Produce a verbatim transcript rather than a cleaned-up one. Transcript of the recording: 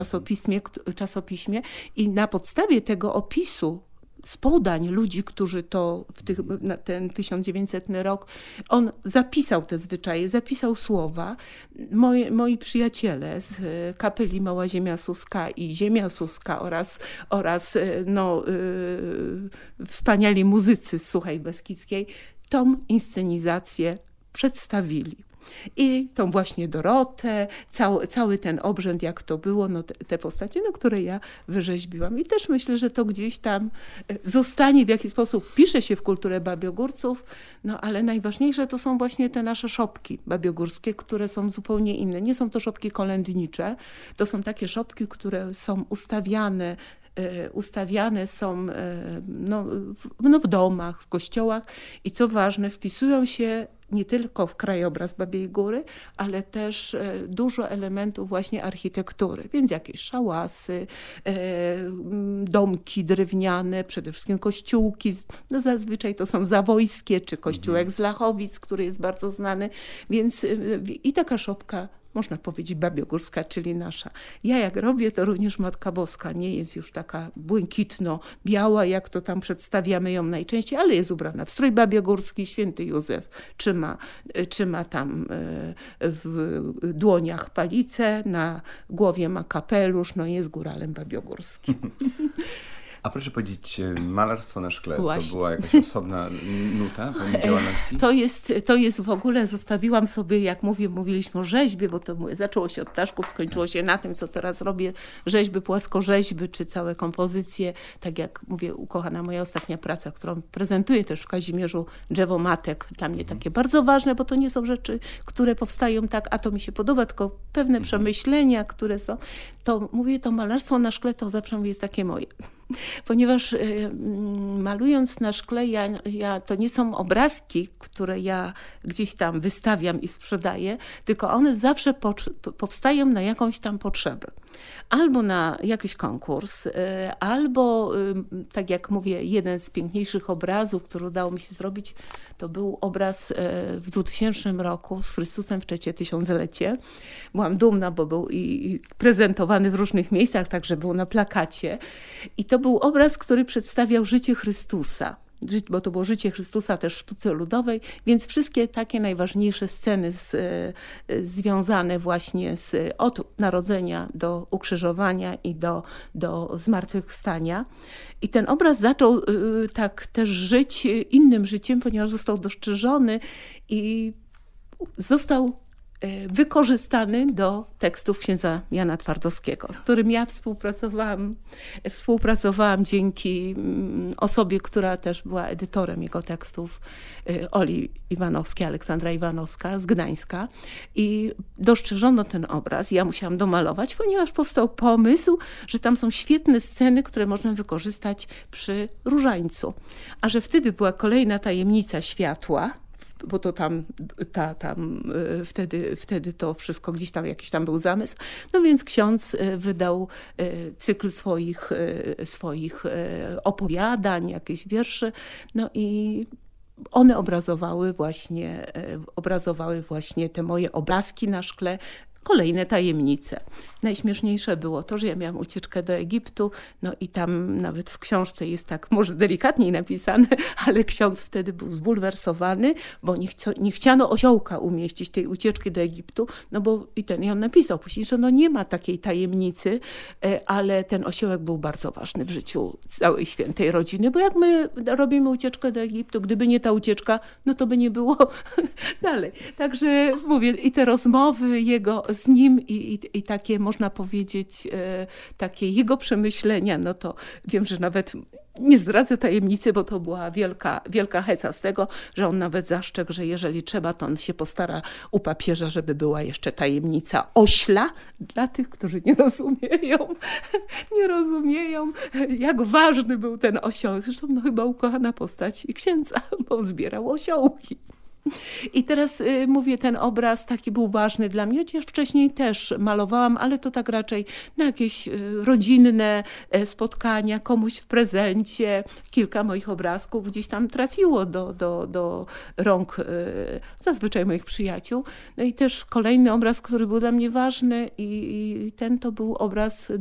czasopismie, czasopiśmie i na podstawie tego opisu z podań ludzi, którzy to w tych, na ten tysiąc dziewięćsetny rok, on zapisał te zwyczaje, zapisał słowa. Moi, moi przyjaciele z kapeli Mała Ziemia Suska i Ziemia Suska oraz, oraz no, yy, wspaniali muzycy z Suchej Beskidzkiej tą inscenizację przedstawili. I tą właśnie Dorotę, cały, cały ten obrzęd, jak to było, no te, te postacie, no, które ja wyrzeźbiłam. I też myślę, że to gdzieś tam zostanie, w jaki sposób pisze się w kulturę Babiogórców, no ale najważniejsze to są właśnie te nasze szopki babiogórskie, które są zupełnie inne. Nie są to szopki kolędnicze, to są takie szopki, które są ustawiane ustawiane są no, w, no, w domach, w kościołach i co ważne, wpisują się nie tylko w krajobraz Babiej Góry, ale też dużo elementów właśnie architektury, więc jakieś szałasy, domki drewniane, przede wszystkim kościółki, no zazwyczaj to są zawojskie, czy kościółek z Lachowic, który jest bardzo znany, więc i taka szopka, można powiedzieć, babiogórska, czyli nasza. Ja jak robię, to również Matka Boska nie jest już taka błękitno-biała, jak to tam przedstawiamy ją najczęściej, ale jest ubrana w strój babiogórski. Święty Józef trzyma, trzyma tam w dłoniach palicę, na głowie ma kapelusz, no jest góralem babiogórskim. A proszę powiedzieć, malarstwo na szkle, Właśnie. To była jakaś osobna nuta pani działalności? To jest, to jest w ogóle, zostawiłam sobie, jak mówię, mówiliśmy o rzeźbie, bo to zaczęło się od ptaszków, skończyło się na tym, co teraz robię, rzeźby, płaskorzeźby, czy całe kompozycje, tak jak mówię, ukochana moja ostatnia praca, którą prezentuję też w Kazimierzu, Drzewo Matek, dla mnie takie bardzo ważne, bo to nie są rzeczy, które powstają tak, a to mi się podoba, tylko pewne mhm. przemyślenia, które są, to mówię, to malarstwo na szkle to zawsze mówię, jest takie moje. Ponieważ y, malując na szkle, ja, ja, to nie są obrazki, które ja gdzieś tam wystawiam i sprzedaję, tylko one zawsze po, powstają na jakąś tam potrzebę. Albo na jakiś konkurs, y, albo y, tak jak mówię, jeden z piękniejszych obrazów, który udało mi się zrobić, to był obraz y, w dwutysięcznym roku z Chrystusem w Czecie tysiąclecie. Byłam dumna, bo był i, i prezentowany w różnych miejscach, także był na plakacie. I to był obraz, który przedstawiał życie Chrystusa, bo to było życie Chrystusa też w sztuce ludowej, więc wszystkie takie najważniejsze sceny z, związane właśnie z, od narodzenia do ukrzyżowania i do, do zmartwychwstania. I ten obraz zaczął y, tak też żyć innym życiem, ponieważ został dostrzeżony i został wykorzystany do tekstów księdza Jana Twardowskiego, z którym ja współpracowałam, współpracowałam dzięki osobie, która też była edytorem jego tekstów, Oli Iwanowskiej, Aleksandra Iwanowska z Gdańska. I dostrzeżono ten obraz. Ja musiałam domalować, ponieważ powstał pomysł, że tam są świetne sceny, które można wykorzystać przy różańcu. A że wtedy była kolejna tajemnica światła, bo to tam, ta, tam wtedy, wtedy to wszystko gdzieś tam, jakiś tam był zamysł. No więc ksiądz wydał cykl swoich, swoich opowiadań, jakieś wierszy, no i one obrazowały właśnie, obrazowały właśnie te moje obrazki na szkle, kolejne tajemnice. Najśmieszniejsze było to, że ja miałam ucieczkę do Egiptu, no i tam nawet w książce jest tak może delikatniej napisane, ale ksiądz wtedy był zbulwersowany, bo nie, chco, nie chciano osiołka umieścić tej ucieczki do Egiptu, no bo i ten, i on napisał później, że no nie ma takiej tajemnicy, ale ten osiołek był bardzo ważny w życiu całej świętej rodziny, bo jak my robimy ucieczkę do Egiptu, gdyby nie ta ucieczka, no to by nie było dalej. Także mówię, i te rozmowy jego z nim i, i, i takie, można powiedzieć, e, takie jego przemyślenia, no to wiem, że nawet nie zdradzę tajemnicy, bo to była wielka, wielka heca z tego, że on nawet zastrzegł, że jeżeli trzeba, to on się postara u papieża, żeby była jeszcze tajemnica ośla dla tych, którzy nie rozumieją, nie rozumieją, jak ważny był ten osiołek. Zresztą no chyba ukochana postać i księdza, bo zbierał osiołki. I teraz y, mówię, ten obraz taki był ważny dla mnie, chociaż wcześniej też malowałam, ale to tak raczej na jakieś y, rodzinne y, spotkania, komuś w prezencie. Kilka moich obrazków gdzieś tam trafiło do, do, do rąk y, zazwyczaj moich przyjaciół. No i też kolejny obraz, który był dla mnie ważny i, i ten to był obraz